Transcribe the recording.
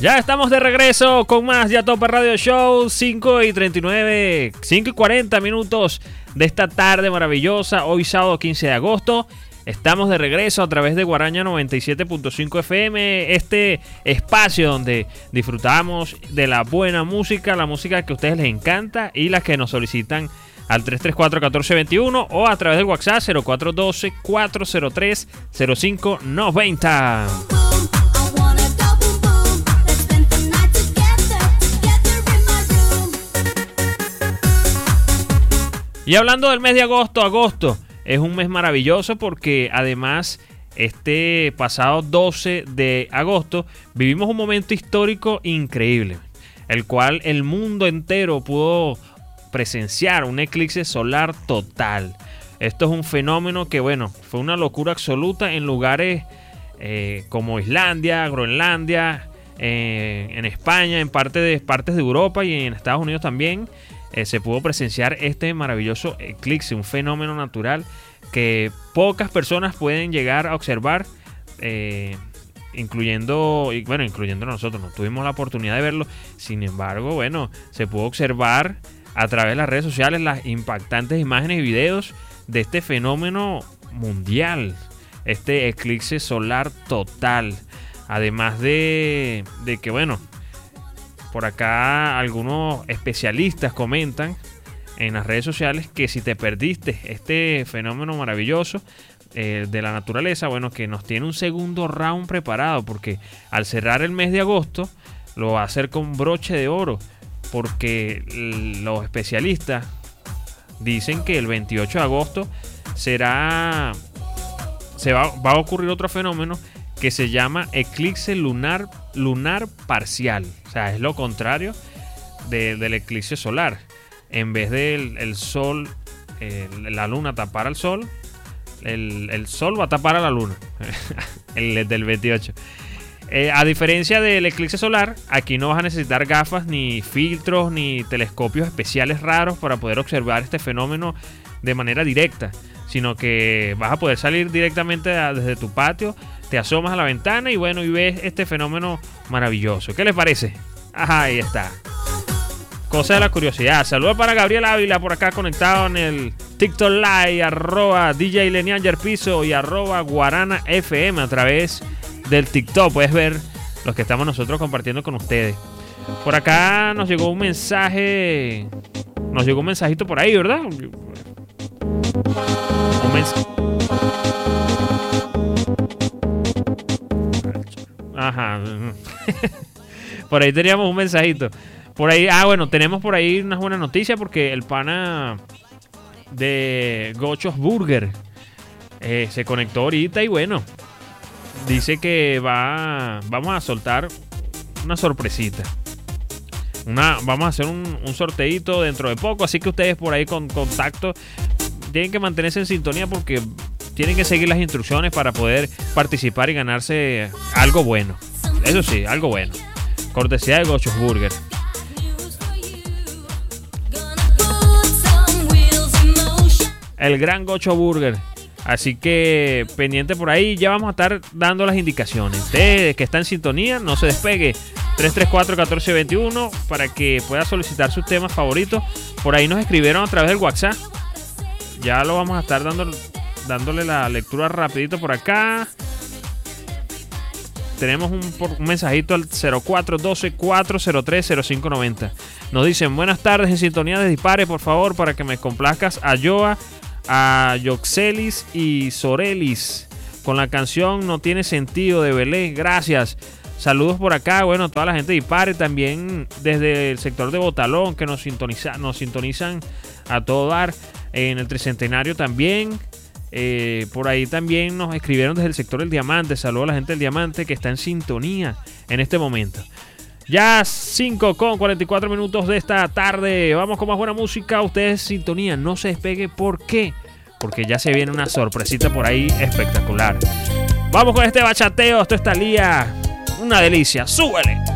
Ya estamos de regreso con más Ya Topa Radio Show, 5:40 minutos de esta tarde maravillosa, hoy sábado 15 de agosto. Estamos de regreso a través de Guaraña 97.5 FM, este espacio donde disfrutamos de la buena música, la música que a ustedes les encanta y las que nos solicitan al 334-1421 o a través del WhatsApp 0412-403-0590. Y hablando del mes de agosto es un mes maravilloso porque además este pasado 12 de agosto vivimos un momento histórico increíble, el cual el mundo entero pudo presenciar un eclipse solar total. Esto es un fenómeno que, bueno, fue una locura absoluta en lugares como Islandia, Groenlandia, en España, en partes de Europa y en Estados Unidos también. Se pudo presenciar este maravilloso eclipse, un fenómeno natural que pocas personas pueden llegar a observar, incluyendo nosotros. No tuvimos la oportunidad de verlo. Sin embargo, bueno, se pudo observar a través de las redes sociales las impactantes imágenes y videos de este fenómeno mundial, este eclipse solar total. Además de que, bueno, por acá algunos especialistas comentan en las redes sociales que si te perdiste este fenómeno maravilloso de la naturaleza, bueno, que nos tiene un segundo round preparado, porque al cerrar el mes de agosto lo va a hacer con broche de oro, porque los especialistas dicen que el 28 de agosto va a ocurrir otro fenómeno que se llama eclipse lunar parcial. O sea, es lo contrario del eclipse solar. En vez del sol, la luna tapar al sol, el sol va a tapar a la luna. El del 28. A diferencia del eclipse solar, aquí no vas a necesitar gafas, ni filtros, ni telescopios especiales raros para poder observar este fenómeno de manera directa, sino que vas a poder salir directamente desde tu patio, te asomas a la ventana y bueno, y ves este fenómeno maravilloso. ¿Qué les parece? Ajá, ahí está. Cosa de la curiosidad. Saludos para Gabriel Ávila por acá conectado en el TikTok Live, @DJ Lenianger Piso y @Guarana FM a través del TikTok. Puedes ver los que estamos nosotros compartiendo con ustedes. Por acá nos llegó un mensaje. Nos llegó un mensajito por ahí, ¿verdad? Un mensaje. Ajá. Por ahí teníamos un mensajito. Por ahí, bueno, tenemos por ahí unas buenas noticias porque el pana de Gochos Burger se conectó ahorita y bueno, dice que vamos a soltar una sorpresita. Vamos a hacer un sorteito dentro de poco, así que ustedes por ahí con contacto tienen que mantenerse en sintonía porque tienen que seguir las instrucciones para poder participar y ganarse algo bueno. Eso sí, algo bueno. Cortesía de Gochos Burger. El gran Gocho Burger. Así que pendiente por ahí, ya vamos a estar dando las indicaciones. Usted que está en sintonía, no se despegue. 334-1421 para que pueda solicitar sus temas favoritos. Por ahí nos escribieron a través del WhatsApp. Ya lo vamos a estar dándole la lectura rapidito por acá. Tenemos un mensajito al 0412-403-0590. Nos dicen, buenas tardes, en sintonía de Dispare, por favor, para que me complazcas a Joa, a Yoxelis y Sorelis con la canción No Tiene Sentido de Belé. Gracias. Saludos por acá, bueno, toda la gente de Dispare, también desde el sector de Botalón, que nos sintonizan a todo dar, en el Tricentenario también. Por ahí también nos escribieron desde el sector del Diamante. Saludos a la gente del Diamante que está en sintonía en este momento. Ya 5:44 minutos de esta tarde. Vamos con más buena música. Ustedes sintonía, no se despegue. ¿Por qué? Porque ya se viene una sorpresita por ahí espectacular. Vamos con este bachateo. Esto es Thalía. Una delicia. ¡Súbele!